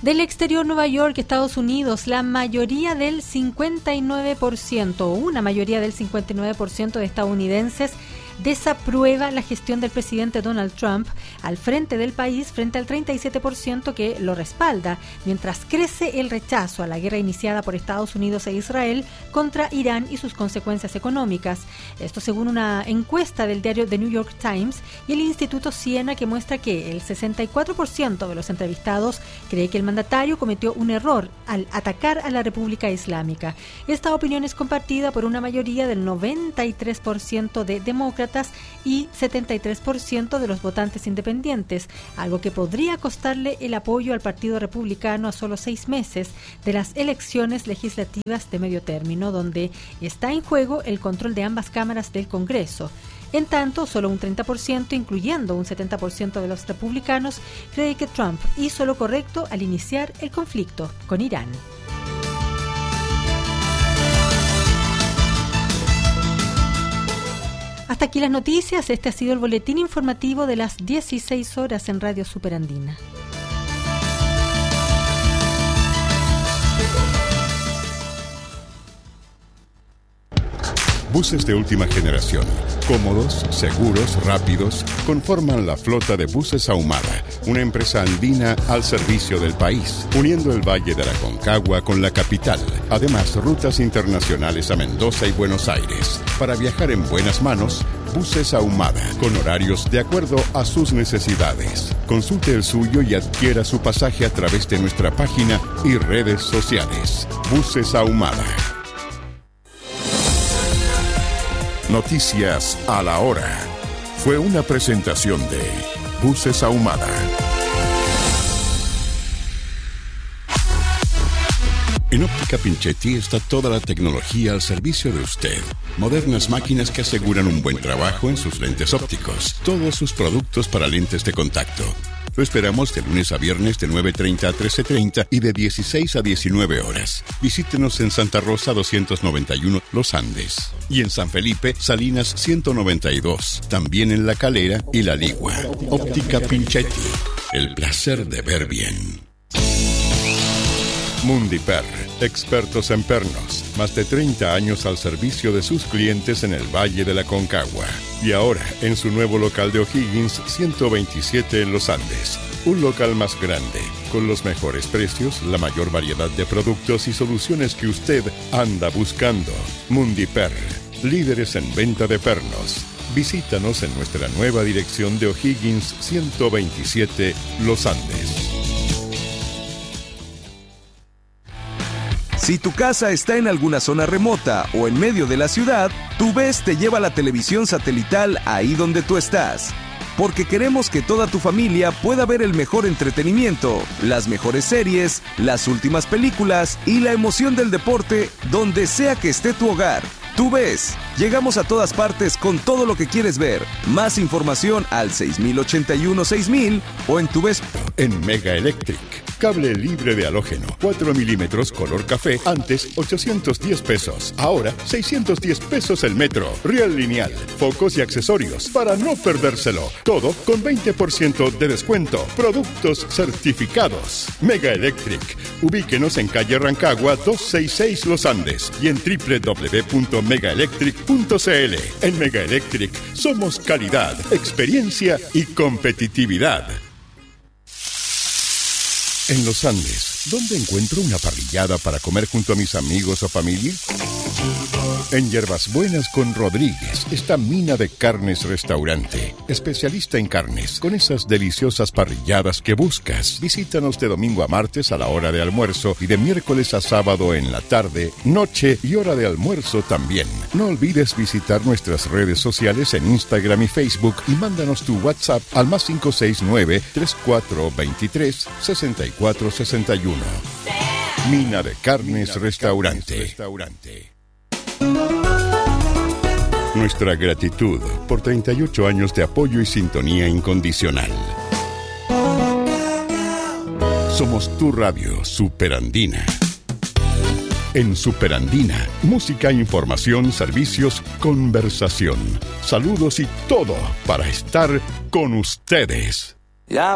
Del exterior, Nueva York, Estados Unidos, una mayoría del 59% de estadounidenses desaprueba la gestión del presidente Donald Trump al frente del país frente al 37% que lo respalda, mientras crece el rechazo a la guerra iniciada por Estados Unidos e Israel contra Irán y sus consecuencias económicas. Esto según una encuesta del diario The New York Times y el Instituto Siena, que muestra que el 64% de los entrevistados cree que el mandatario cometió un error al atacar a la República Islámica. Esta opinión es compartida por una mayoría del 93% de demócratas y 73% de los votantes independientes, algo que podría costarle el apoyo al Partido Republicano a solo 6 meses de las elecciones legislativas de medio término, donde está en juego el control de ambas cámaras del Congreso. En tanto, solo un 30%, incluyendo un 70% de los republicanos, cree que Trump hizo lo correcto al iniciar el conflicto con Irán. Hasta aquí las noticias. Este ha sido el boletín informativo de las 16 horas en Radio Superandina. Buses de última generación, cómodos, seguros, rápidos, conforman la flota de Buses Ahumada, una empresa andina al servicio del país, uniendo el Valle de la Aconcagua con la capital. Además, rutas internacionales a Mendoza y Buenos Aires. Para viajar en buenas manos, Buses Ahumada, con horarios de acuerdo a sus necesidades. Consulte el suyo y adquiera su pasaje a través de nuestra página y redes sociales. Buses Ahumada. Noticias a la hora. Fue una presentación de Buses Ahumada. En Óptica Pinchetti está toda la tecnología al servicio de usted. Modernas máquinas que aseguran un buen trabajo en sus lentes ópticos. Todos sus productos para lentes de contacto. Lo esperamos de lunes a viernes de 9:30 a 13:30 y de 16 a 19 horas. Visítenos en Santa Rosa 291 Los Andes y en San Felipe Salinas 192. También en La Calera y La Ligua. Óptica Pinchetti. El placer de ver bien. Mundiper, expertos en pernos, más de 30 años al servicio de sus clientes en el Valle de la Aconcagua. Y ahora, en su nuevo local de O'Higgins, 127 en Los Andes. Un local más grande, con los mejores precios, la mayor variedad de productos y soluciones que usted anda buscando. Mundiper, líderes en venta de pernos. Visítanos en nuestra nueva dirección de O'Higgins, 127 Los Andes. Si tu casa está en alguna zona remota o en medio de la ciudad, TuVes te lleva la televisión satelital ahí donde tú estás. Porque queremos que toda tu familia pueda ver el mejor entretenimiento, las mejores series, las últimas películas y la emoción del deporte donde sea que esté tu hogar. TuVes, llegamos a todas partes con todo lo que quieres ver. Más información al 6081-6000 o en TuVes. En Mega Electric, cable libre de halógeno, 4 milímetros color café, antes 810 pesos, ahora 610 pesos el metro. Riel lineal, focos y accesorios para no perdérselo. Todo con 20% de descuento. Productos certificados. Mega Electric, ubíquenos en calle Rancagua 266 Los Andes y en www.megaelectric.cl. En Mega Electric somos calidad, experiencia y competitividad. En Los Andes, ¿dónde encuentro una parrillada para comer junto a mis amigos o familia? En Hierbas Buenas con Rodríguez está Mina de Carnes Restaurante, especialista en carnes, con esas deliciosas parrilladas que buscas. Visítanos de domingo a martes a la hora de almuerzo y de miércoles a sábado en la tarde, noche y hora de almuerzo también. No olvides visitar nuestras redes sociales en Instagram y Facebook y mándanos tu WhatsApp al más 569-3423-6461. Mina de Carnes Restaurante. Nuestra gratitud por 38 años de apoyo y sintonía incondicional. Somos tu radio Superandina. En Superandina, música, información, servicios, conversación, saludos y todo para estar con ustedes.